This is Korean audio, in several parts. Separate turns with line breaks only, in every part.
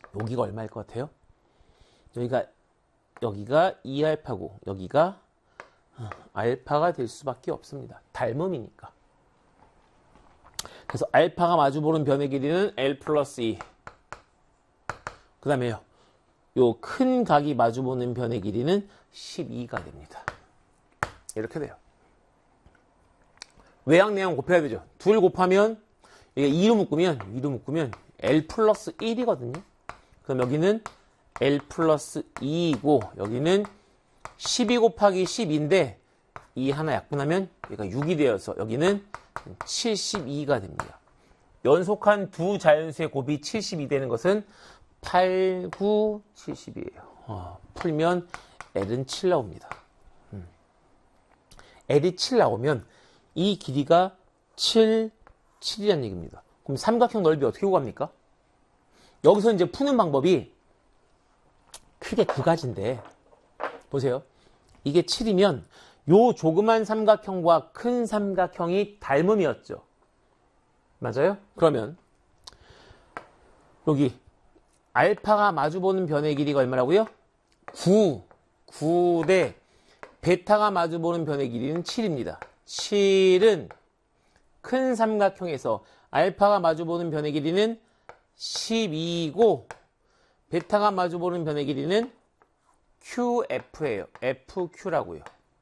여기가 얼마일 것 같아요? 여기가 2알파고 여기가 알파가 될 수밖에 없습니다. 닮음이니까. 그래서 알파가 마주보는 변의 길이는 L 플러스 2. 그 다음에요. 요 큰 각이 마주보는 변의 길이는 12가 됩니다. 이렇게 돼요. 외양 내양 곱해야 되죠. 둘 곱하면 이게 2로 묶으면 L 플러스 1이거든요. 그럼 여기는 L 플러스 2이고 여기는 12 곱하기 10인데 2 하나 약분하면 여기가 6이 되어서 여기는 72가 됩니다. 연속한 두 자연수의 곱이 72 되는 것은 8, 9, 70이에요. 풀면 L은 7 나옵니다. L이 7 나오면 이 길이가 7, 7이라는 얘기입니다. 그럼 삼각형 넓이 어떻게 구합니까? 여기서 이제 푸는 방법이 크게 두 가지인데 보세요. 이게 7이면 요 조그만 삼각형과 큰 삼각형이 닮음이었죠. 맞아요? 그러면 여기 알파가 마주보는 변의 길이가 얼마라고요? 9 대 베타가 마주보는 변의 길이는 7입니다. 7은 큰 삼각형에서 알파가 마주보는 변의 길이는 12이고 베타가 마주보는 변의 길이는 QF예요. FQ라고요.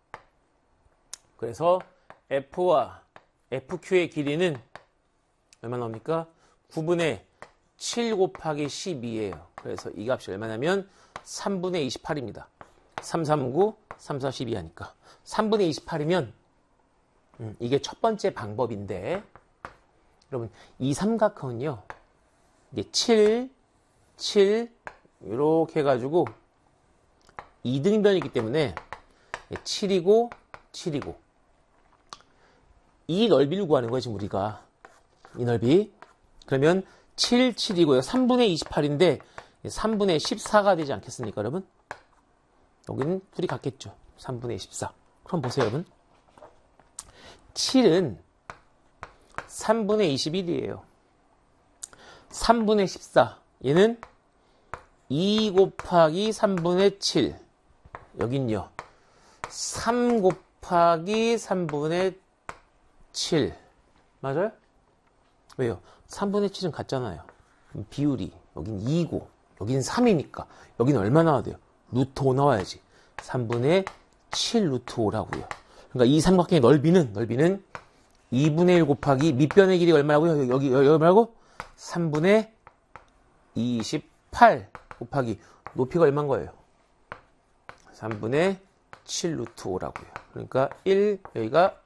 그래서 F와 FQ의 길이는 얼마 나옵니까? 9분의 7 곱하기 12예요. 그래서 이 값이 얼마냐면 3분의 28입니다. 3, 3, 9, 3, 4, 12 하니까 3분의 28이면 이게 첫 번째 방법인데 여러분 이 삼각형은요 이게 7, 7 이렇게 해가지고 이등변이기 때문에 7이고 7이고 이 넓이를 구하는 거지 우리가 이 넓이 그러면 7, 7이고요 3분의 28인데 3분의 14가 되지 않겠습니까 여러분? 여기는 둘이 같겠죠 3분의 14 그럼 보세요 여러분 7은 3분의 21이에요 3분의 14 얘는 2 곱하기 3분의 7 여긴요 3 곱하기 3분의 7 맞아요? 왜요? 3분의 7은 같잖아요 비율이 여긴 2고 여긴 3이니까 여기는 얼마 나와야 돼요? 루트 5 나와야지 3분의 7 루트 5라고요 그러니까 이 삼각형의 넓이는 2분의 1 곱하기 밑변의 길이가 얼마라고요? 여기 얼마라고? 3분의 28 곱하기 높이가 얼마인 거예요? 3분의 7 루트 5라고요. 그러니까 1 여기가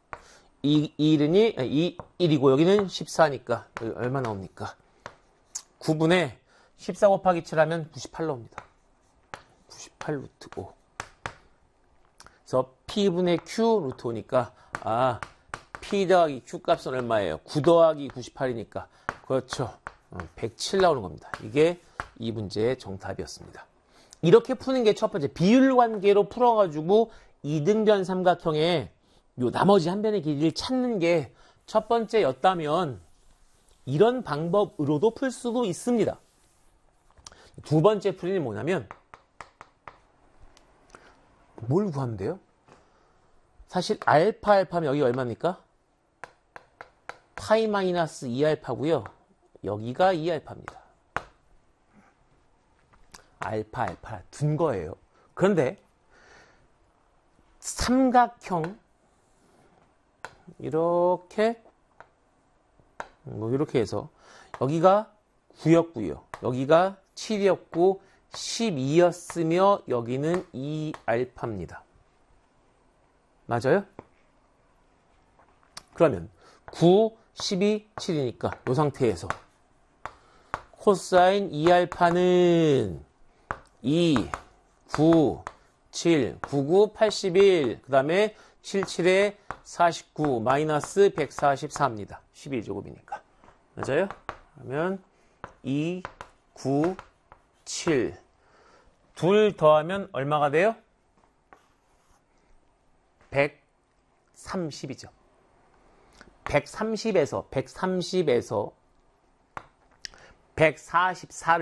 1이고 여기는 14니까 여기 얼마 나옵니까? 9분의 14 곱하기 7 하면 98 나옵니다. 98 루트 5 그래서 P분의 Q 루트 5니까 P 더하기 Q 값은 얼마예요? 9 더하기 98이니까 그렇죠. 107 나오는 겁니다. 이게 이 문제의 정답이었습니다. 이렇게 푸는 게 첫 번째 비율 관계로 풀어가지고 이등변 삼각형의 요 나머지 한 변의 길이를 찾는 게 첫 번째였다면 이런 방법으로도 풀 수도 있습니다. 두 번째 풀이는 뭐냐면 뭘 구하면 돼요? 사실 알파면 여기 얼마입니까? 파이 마이너스 2알파고요. 여기가 2알파입니다. 알파 둔 거예요. 그런데 삼각형 이렇게 해서 여기가 9였고요. 여기가 7이었고 12였으며 여기는 2알파입니다. 맞아요? 그러면 9, 12, 7이니까 이 상태에서 코사인 2알파는 2, 9, 7, 99, 81, 그 다음에 77에 49, 마이너스 144입니다. 12제곱이니까. 맞아요? 그러면 2, 9, 7. 둘 더하면 얼마가 돼요? 130이죠. 130에서 144를